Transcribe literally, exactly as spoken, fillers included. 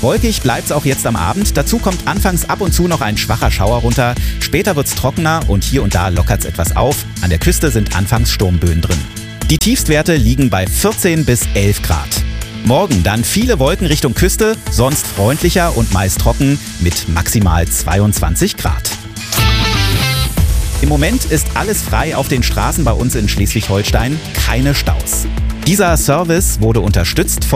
Wolkig bleibt's auch jetzt am Abend. Dazu kommt anfangs ab und zu noch ein schwacher Schauer runter. Später wird's trockener und hier und da lockert's etwas auf. An der Küste sind anfangs Sturmböen drin. Die Tiefstwerte liegen bei vierzehn bis elf Grad. Morgen dann viele Wolken Richtung Küste, sonst freundlicher und meist trocken mit maximal zweiundzwanzig Grad. Im Moment ist alles frei auf den Straßen bei uns in Schleswig-Holstein, keine Staus. Dieser Service wurde unterstützt von